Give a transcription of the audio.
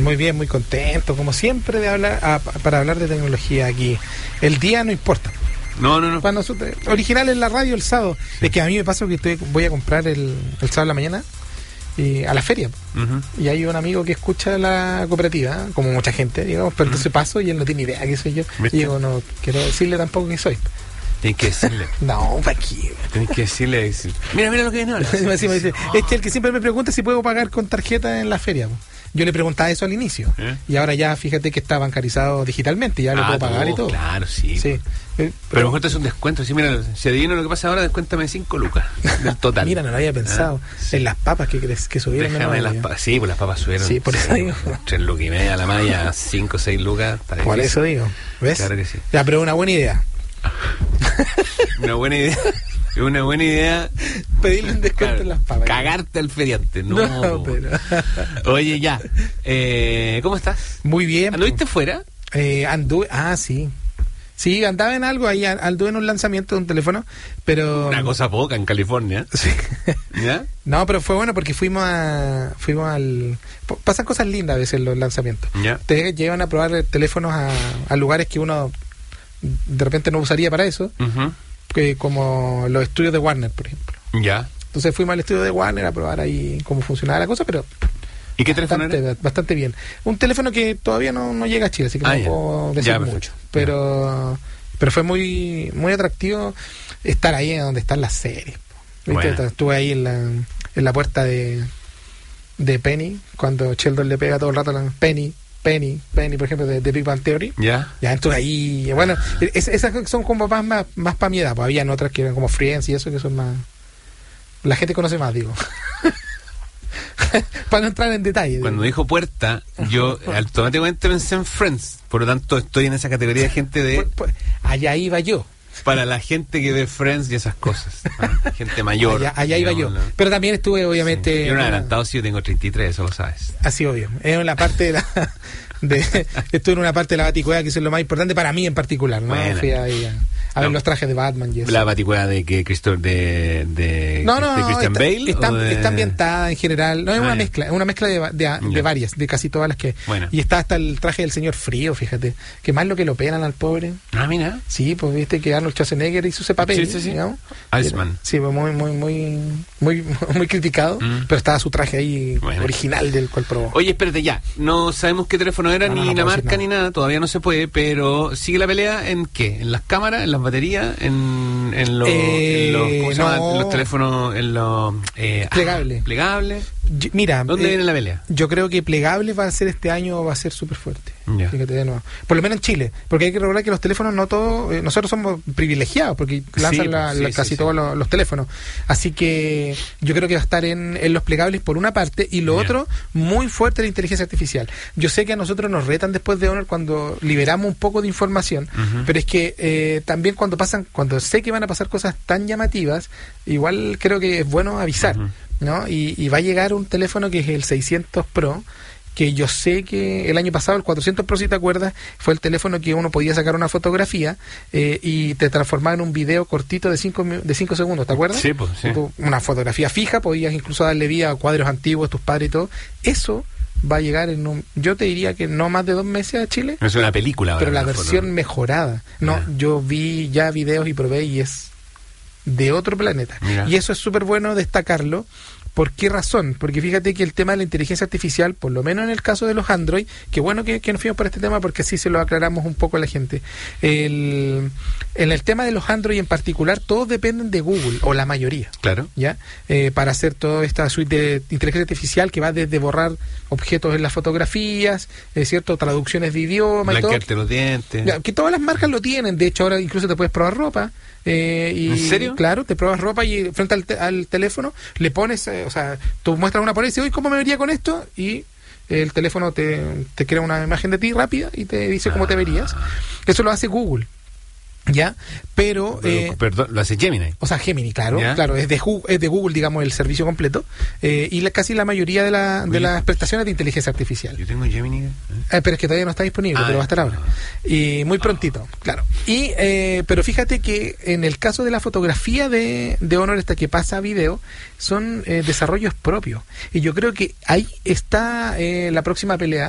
Muy bien, muy contento, como siempre, de hablar para hablar de tecnología aquí. El día no importa. No. Para nosotros, original en la radio el sábado. Sí. Es que a mí me pasa que voy a comprar el sábado en la mañana a la feria. Y hay un amigo que escucha la cooperativa, como mucha gente, digamos, pero entonces paso y él no tiene idea que soy yo. ¿Viste? Y digo, no quiero decirle tampoco que soy. Tienes que decirle. No, ¿para qué? Tienes que decirle. Mira lo que viene ahora. Me dice, el que siempre me pregunta si puedo pagar con tarjeta en la feria. Yo le preguntaba eso al inicio. Y ahora ya fíjate que está bancarizado digitalmente, ya lo puedo pagar y todo. Claro, sí. Pero mejor te hace un descuento. Sí, mira, si adivino lo que pasa ahora, descuéntame 5 lucas del total. Mira, no lo había pensado. Sí. En las papas que subieron. Sí, pues las papas subieron. Sí, por eso digo. 3 lucas y media la malla, 5 o 6 lucas. Por eso digo. ¿Ves? Claro que sí. Ya, pero una buena idea. Una buena idea. Es una buena idea pedirle un descuento en las papas. Cagarte al feriante. No pero... Oye, ya. ¿Cómo estás? Muy bien. ¿Anduviste fuera? Anduve. Sí. Sí, andaba en algo ahí. Anduve en un lanzamiento de un teléfono, pero... Una cosa poca en California. Sí. ¿Ya? No, pero fue bueno porque fuimos al... Pasan cosas lindas a veces en los lanzamientos. ¿Ya? Te llevan a probar teléfonos a lugares que uno de repente no usaría para eso. Como los estudios de Warner, por ejemplo. Ya. Entonces fuimos al estudio de Warner a probar ahí cómo funcionaba la cosa, pero... ¿Y qué teléfono era? Bastante bien. Un teléfono que todavía no llega a Chile, así que no puedo decir mucho. Pero fue muy muy atractivo estar ahí donde están las series. Bueno. Estuve ahí en la puerta de Penny, cuando Sheldon le pega todo el rato a la Penny, por ejemplo, de Big Bang Theory. Ya entonces ahí, bueno, esas son como más para mi edad, pues habían otras que eran como Friends y eso, que son más... La gente conoce más, digo. Para no entrar en detalle. Cuando dijo puerta, yo automáticamente pensé en Friends. Por lo tanto, estoy en esa categoría de gente de... Allá iba yo. Para la gente que ve Friends y esas cosas, ¿no? Gente mayor. Allá iba yo. Pero también estuve, obviamente... Sí. Yo no he adelantado, si yo tengo 33, eso lo sabes. Así, obvio. En la parte de la... estuve en una parte de la Baticueva, que es lo más importante para mí en particular, ¿no? Bueno. Fui ahí a ver los trajes de Batman y eso. ¿La Baticueva de que Christian Bale? Está ambientada en general. No, es una mezcla de varias, de casi todas las que... Bueno. Y está hasta el traje del señor Frío, fíjate. Que más lo que lo pegan al pobre. Mira. Sí, pues viste que Arnold Schwarzenegger hizo ese papel. Sí. Iceman. Sí, muy criticado, pero estaba su traje ahí original del cual probó. Oye, espérate ya. No sabemos qué teléfono era, ni la marca, ni nada. Todavía no se puede, pero ¿sigue la pelea en qué? ¿En las cámaras? ¿En las baterías? ¿En los ¿cómo se llama? En los teléfonos? ¿En los plegables? Mira, ¿dónde viene la pelea? Yo creo que plegable va a ser este año, va a ser súper fuerte. Fíjate de nuevo. Por lo menos en Chile, porque hay que recordar que los teléfonos no todos, nosotros somos privilegiados porque lanzan casi todos los teléfonos. Así que yo creo que va a estar en los plegables por una parte, y lo otro, muy fuerte, la inteligencia artificial. Yo sé que a nosotros nos retan después de Honor cuando liberamos un poco de información, pero es que también cuando sé que van a pasar cosas tan llamativas, igual creo que es bueno avisar, ¿no? Y va a llegar un teléfono que es el 600 Pro, que yo sé que el año pasado, el 400 Pro, si te acuerdas, fue el teléfono que uno podía sacar una fotografía y te transformaba en un video cortito de 5 segundos, ¿te acuerdas? Sí, pues, sí. Una fotografía fija, podías incluso darle vida a cuadros antiguos, tus padres y todo. Eso va a llegar yo te diría que no más de 2 meses a Chile. Es una película. Pero la versión mejorada. Yo vi ya videos y probé y es de otro planeta. Mira. Y eso es súper bueno destacarlo. ¿Por qué razón? Porque fíjate que el tema de la inteligencia artificial, por lo menos en el caso de los Android, qué bueno que nos fuimos por este tema porque así se lo aclaramos un poco a la gente. En el tema de los Android en particular, todos dependen de Google, o la mayoría. Claro. ¿Ya? Para hacer toda esta suite de inteligencia artificial que va desde borrar objetos en las fotografías, ¿cierto? Traducciones de idioma y todo. Blanquearte los dientes. Ya, que todas las marcas lo tienen. De hecho, ahora incluso te puedes probar ropa. ¿En serio? Claro, te pruebas ropa y frente al teléfono le pones, tú muestras una pared y dices, uy, ¿cómo me vería con esto? Y el teléfono te crea una imagen de ti rápida y te dice cómo te verías. Eso lo hace Google. ¿Ya? Pero perdón, lo hace Gemini. O sea, Gemini, claro, es de Google, digamos, el servicio completo, y casi la mayoría de las prestaciones de inteligencia artificial. Yo tengo Gemini. Pero es que todavía no está disponible, pero va a estar ahora. Y muy prontito, claro. Y pero fíjate que en el caso de la fotografía de Honor, esta que pasa a video, son desarrollos propios. Y yo creo que ahí está la próxima pelea.